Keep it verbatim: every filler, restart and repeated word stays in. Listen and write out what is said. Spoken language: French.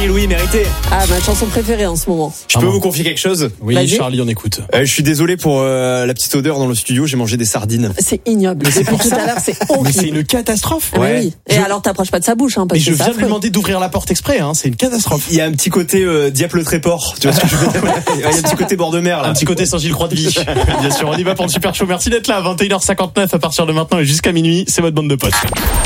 Marie-Louis, mérité. Ah, ma chanson préférée en ce moment. Je peux vous confier quelque chose? Oui, Vas-y. Charlie, on écoute. Euh, je suis désolé pour euh, la petite odeur dans le studio, j'ai mangé des sardines. C'est ignoble. Mais c'est Depuis pour tout ça. à l'heure, c'est Mais horrible. c'est une catastrophe. Ah, mais Ouais. oui. Et Je- alors, t'approches pas de sa bouche, hein, Mais parce je que c'est viens de lui affreux. demander d'ouvrir la porte exprès, hein. C'est une catastrophe. Il y a un petit côté euh, Dieppe le Tréport, tu vois ce que je veux dire? Il y a un petit côté bord de mer là. Un petit côté Saint-Gilles-Croix-de-Vie. Bien sûr, on y va pour le Super Show. Merci d'être là à vingt et une heures cinquante-neuf à partir de maintenant et jusqu'à minuit. C'est votre bande de potes.